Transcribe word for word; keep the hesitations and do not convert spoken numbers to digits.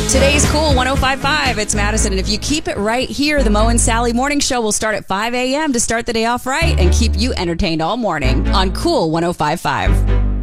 Today's Cool one oh five point five. It's Madison. And if you keep it right here, the Mo and Sally Morning Show will start at five a.m. to start the day off right and keep you entertained all morning on Cool one oh five point five.